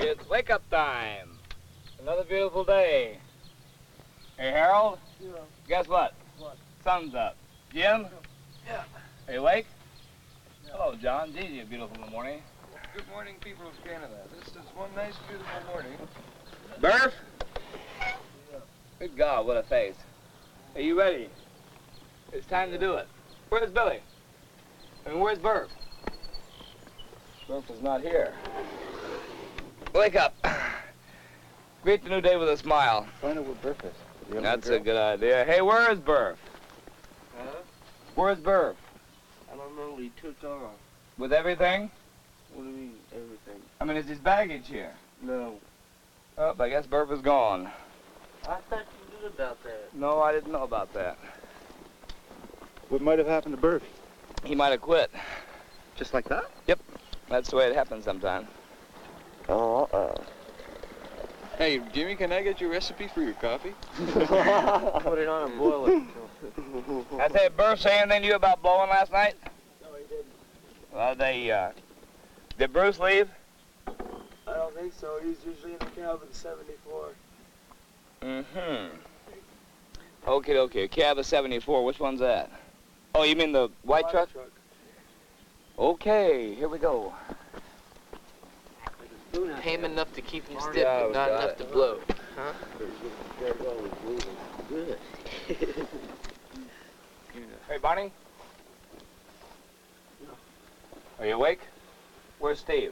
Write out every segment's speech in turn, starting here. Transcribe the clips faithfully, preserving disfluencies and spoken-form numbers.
It's wake-up time. Another beautiful day. Hey, Harold? Yeah. Guess what? What? Sun's up. Jim? Yeah. Are you awake? Yeah. Hello, John. Gee, beautiful in the morning. Good morning, people of Canada. This is one nice, beautiful morning. Burf? Yeah. Good God, what a face. Are you ready? It's time to do it. Where's Billy? I mean, where's Burf? Burf is not here. Wake up. Greet the new day with a smile. Find out what Burf is. That's a good idea. Hey, where is Burf? Huh? Where's Burf? I don't know. He took off. With everything? What do you mean, everything? I mean, is his baggage here? No. Oh, I guess Burf is gone. I thought you knew about that. No, I didn't know about that. What might have happened to Burf? He might have quit. Just like that? Yep. That's the way it happens sometimes. Oh, uh-oh. Hey, Jimmy, can I get your recipe for your coffee? Put it on and boil it. I say, Burf say anything to you about blowing last night? No, he didn't. Well, they, uh, did Bruce leave? I don't think so. He's usually in the cabin seventy-four. Mm-hmm. Okay, okay. Cab of seventy-four. Which one's that? Oh, you mean the white White truck? truck. Okay, here we go. Pay him enough to keep him stiff, Yeah, but not got enough it. to blow. Huh? Good. Hey, Barney? Are you awake? Where's Steve?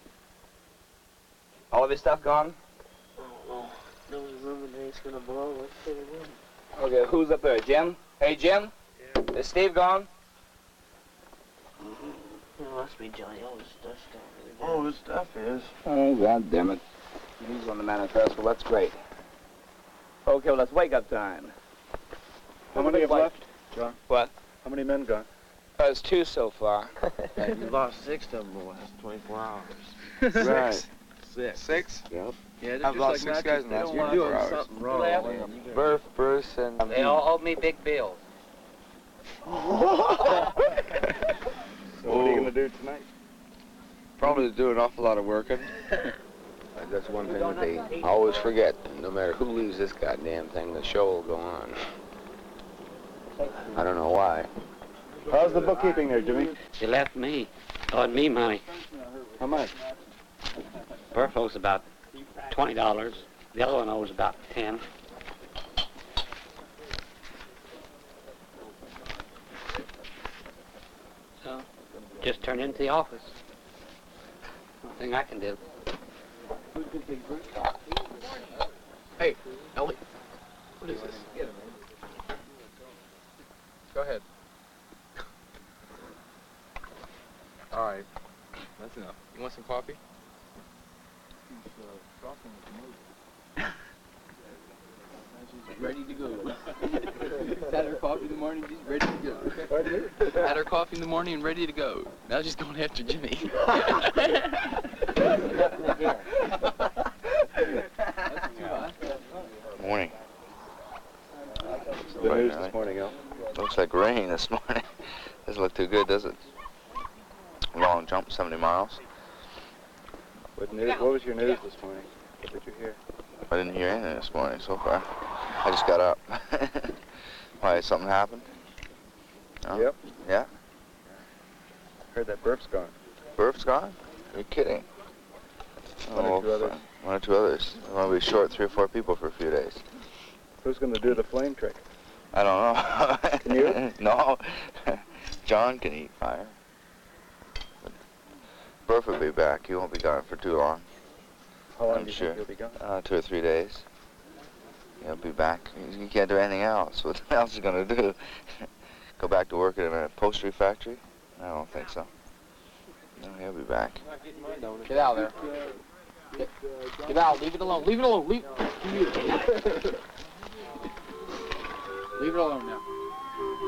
All of his stuff gone? Oh, no one's room and he's gonna blow. Let's put it in. Okay, who's up there? Jim? Hey, Jim? Yeah. Is Steve gone? It must be Johnny. All his stuff's gone. Oh, his stuff is. Oh, God damn it. He's on the manifest. Well, that's great. Okay, well, let's wake up time. How many have left, John? What? How many men gone? There's two so far. You lost six of them in the last twenty-four hours. Right. Six. Six? Yep. Yeah, they're I've just lost like six matches. guys They in the last don't twenty-four want hours. to Something wrong. Yeah. Burf, Bruce, and... They all owe me big bills. So what are you going to do tonight? Probably do an awful lot of working. That's one thing that they always forget. No matter who leaves this goddamn thing, the show will go on. I don't know why. How's the bookkeeping there, Jimmy? She left me, owed me money. How much? Burf owes about twenty dollars. The other one owes about ten. So, just turn into the office. Nothing I can do. Hey, Ellie, what is this? Go ahead. All right. That's enough. You want some coffee? Ready to go. Had her coffee in the morning, she's ready to go. Had her coffee in the morning and ready to go. Now she's going after Jimmy. Morning. The news this morning, Al. Looks like rain this morning. Doesn't look too good, does it? Long jump, seventy miles. What, news, what was your news this morning? What did you hear? I didn't hear anything this morning so far. I just got up. Why, something happened? No? Yep. Yeah? Heard that Burf's gone. Burf's gone? Are you kidding? One or two f- others. One or two others. I'm going to be short three or four people for a few days. Who's going to do the flame trick? I don't know. Can you? No. John can eat fire. But Burf will be back. He won't be gone for too long. How long I'm do you sure. think he'll be gone? Uh, two or three days. He'll be back. He can't do anything else. What else is he going to do? Go back to work at a upholstery factory? I don't think so. No, he'll be back. Get out of there. Get, get out. Leave it alone. Leave it alone. Leave, leave it alone now.